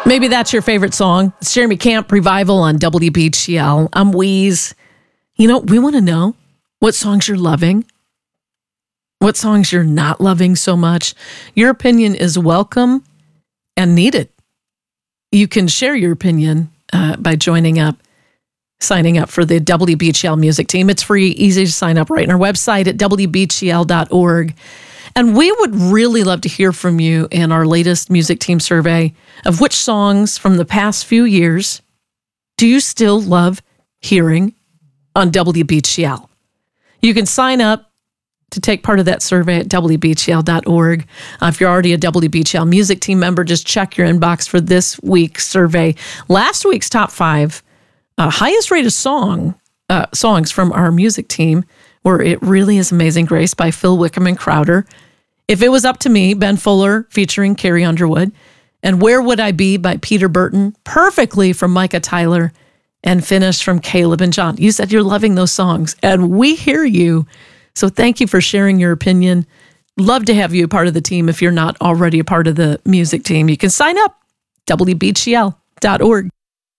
Maybe that's your favorite song. It's Jeremy Camp Revival on WBGL. I'm Wheeze. We want to know what songs you're loving, what songs you're not loving so much. Your opinion is welcome and needed. You can share your opinion by signing up for the WBGL music team. It's free, easy to sign up right on our website at WBGL.org. And we would really love to hear from you in our latest music team survey of which songs from the past few years do you still love hearing on WBGL. You can sign up to take part of that survey at WBGL.org. If you're already a WBGL music team member, just check your inbox for this week's survey. Last week's top 5 highest rated songs from our music team were It Really Is Amazing Grace by Phil Wickham and Crowder. If It Was Up to Me, Ben Fuller featuring Carrie Underwood. And Where Would I Be by Peter Burton, Perfectly from Micah Tyler, and Finish from Caleb and John. You said you're loving those songs, and we hear you. So thank you for sharing your opinion. Love to have you a part of the team if you're not already a part of the music team. You can sign up, WBGL.org.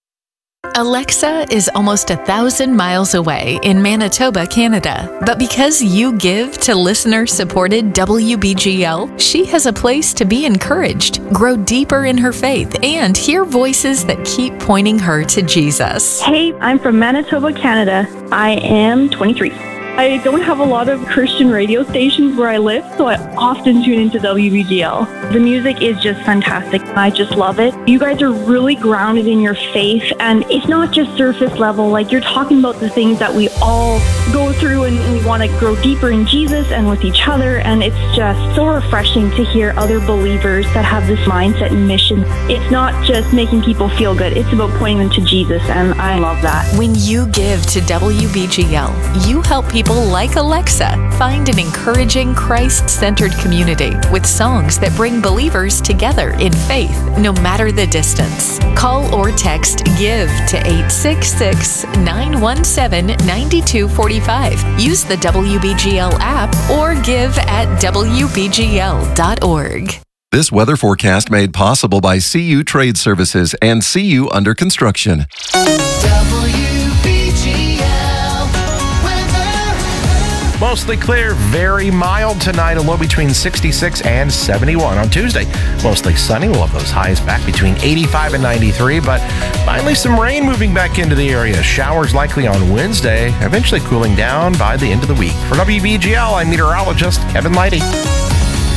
Alexa is almost 1,000 miles away in Manitoba, Canada. But because you give to listener-supported WBGL, she has a place to be encouraged, grow deeper in her faith, and hear voices that keep pointing her to Jesus. Hey, I'm from Manitoba, Canada. I am 23. I don't have a lot of Christian radio stations where I live, so I often tune into WBGL. The music is just fantastic. I just love it. You guys are really grounded in your faith, and it's not just surface level. Like, you're talking about the things that we all go through, and we want to grow deeper in Jesus and with each other, and it's just so refreshing to hear other believers that have this mindset and mission. It's not just making people feel good. It's about pointing them to Jesus, and I love that. When you give to WBGL, you help people like Alexa find an encouraging Christ-centered community with songs that bring believers together in faith, no matter the distance. Call or text GIVE to 866-917-9245. Use the WBGL app or give at WBGL.org. This weather forecast made possible by CU Trade Services and CU Under Construction. Mostly clear, very mild tonight, a low between 66 and 71. On Tuesday, mostly sunny. We'll have those highs back between 85 and 93, but finally some rain moving back into the area. Showers likely on Wednesday, eventually cooling down by the end of the week. For WBGL, I'm meteorologist Kevin Leidy.